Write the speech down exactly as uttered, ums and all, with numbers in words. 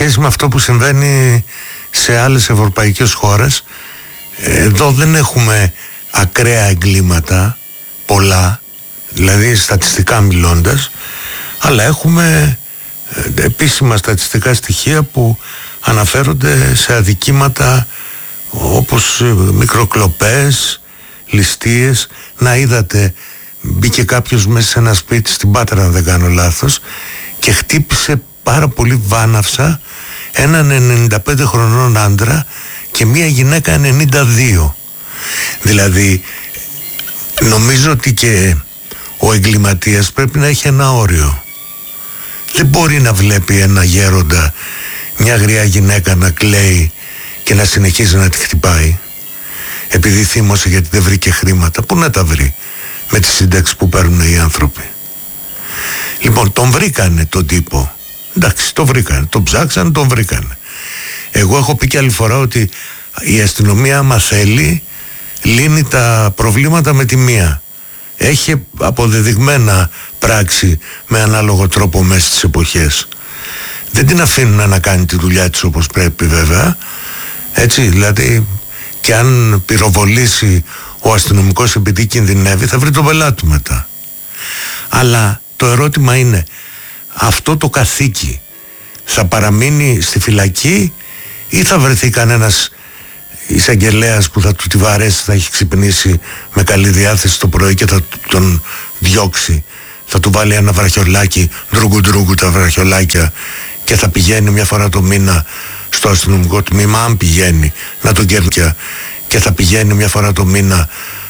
σχέση με αυτό που συμβαίνει σε άλλες ευρωπαϊκές χώρες, εδώ δεν έχουμε ακραία εγκλήματα πολλά, δηλαδή στατιστικά μιλώντας, αλλά έχουμε επίσημα στατιστικά στοιχεία που αναφέρονται σε αδικήματα όπως μικροκλοπές, ληστείες. Να είδατε, μπήκε κάποιος μέσα σε ένα σπίτι στην Πάτρα, αν δεν κάνω λάθος, και χτύπησε πάρα πολύ βάναυσα έναν ενενήντα πέντε χρονών άντρα και μία γυναίκα ενενήντα δύο. Δηλαδή νομίζω ότι και ο εγκληματίας πρέπει να έχει ένα όριο. Δεν μπορεί να βλέπει ένα γέροντα, μια γριά γυναίκα να κλαίει και να συνεχίζει να τη χτυπάει επειδή θύμωσε γιατί δεν βρήκε χρήματα. Πού να τα βρει με τη σύνταξη που παίρνουν οι άνθρωποι? Λοιπόν, τον βρήκανε τον τύπο. Εντάξει, τον βρήκανε, τον ψάξανε, τον βρήκανε. Εγώ έχω πει και άλλη φορά ότι η αστυνομία, άμα θέλει, λύνει τα προβλήματα με τη μία. Έχει αποδεδειγμένα πράξη με ανάλογο τρόπο μέσα στις εποχές. Δεν την αφήνουν να κάνει τη δουλειά της όπως πρέπει, βέβαια. Έτσι, δηλαδή, και αν πυροβολήσει ο αστυνομικός επειδή κινδυνεύει, θα βρει τον πελάτη του μετά. Αλλά το ερώτημα είναι, αυτό το καθήκη θα παραμείνει στη φυλακή ή θα βρεθεί κανένας εισαγγελέας που θα του τη βαρέσει, θα έχει ξυπνήσει με καλή διάθεση το πρωί και θα τον διώξει, θα του βάλει ένα βραχιολάκι, ντρούγκου ντρούγκου τα βραχιολάκια, και θα πηγαίνει μια φορά το μήνα στο αστυνομικό τμήμα, αν πηγαίνει, να τον κέρδει, και θα πηγαίνει μια φορά το μήνα